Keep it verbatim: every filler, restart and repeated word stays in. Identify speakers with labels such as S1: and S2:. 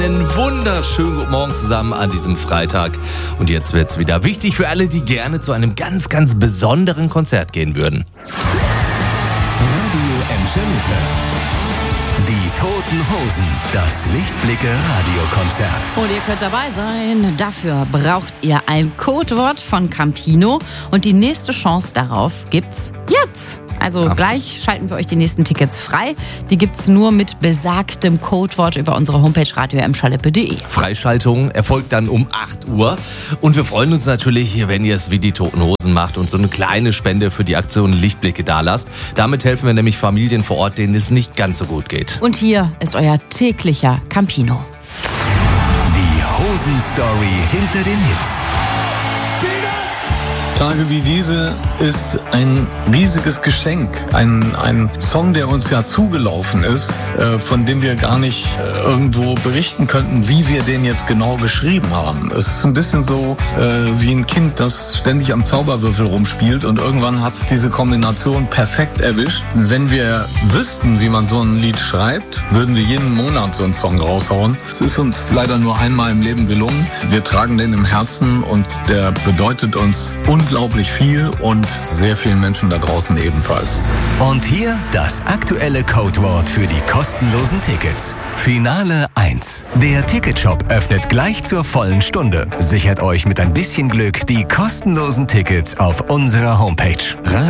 S1: Einen wunderschönen guten Morgen zusammen an diesem Freitag. Und jetzt wird's wieder wichtig für alle, die gerne zu einem ganz, ganz besonderen Konzert gehen würden.
S2: Radio Emschelte. Die Toten Hosen. Das Lichtblicke-Radiokonzert.
S3: Und ihr könnt dabei sein. Dafür braucht ihr ein Codewort von Campino. Und die nächste Chance darauf gibt's jetzt. Also ja. Gleich schalten wir euch die nächsten Tickets frei. Die gibt's nur mit besagtem Codewort über unsere Homepage radio emschelte punkt de.
S1: Freischaltung erfolgt dann um acht Uhr. Und wir freuen uns natürlich, wenn ihr es wie die Toten Hosen macht und so eine kleine Spende für die Aktion Lichtblicke dalasst. Damit helfen wir nämlich Familien vor Ort, denen es nicht ganz so gut geht.
S3: Und hier ist euer täglicher Campino.
S2: Die Hosen-Story hinter den Hits.
S4: Tage wie diese ist ein riesiges Geschenk. Ein, ein Song, der uns ja zugelaufen ist, äh, von dem wir gar nicht äh, irgendwo berichten könnten, wie wir den jetzt genau geschrieben haben. Es ist ein bisschen so äh, wie ein Kind, das ständig am Zauberwürfel rumspielt und irgendwann hat es diese Kombination perfekt erwischt. Wenn wir wüssten, wie man so ein Lied schreibt, würden wir jeden Monat so einen Song raushauen. Es ist uns leider nur einmal im Leben gelungen. Wir tragen den im Herzen und der bedeutet uns unglaublich Unglaublich viel und sehr vielen Menschen da draußen ebenfalls.
S2: Und hier das aktuelle Codewort für die kostenlosen Tickets. Finale eins. Der Ticketshop öffnet gleich zur vollen Stunde. Sichert euch mit ein bisschen Glück die kostenlosen Tickets auf unserer Homepage.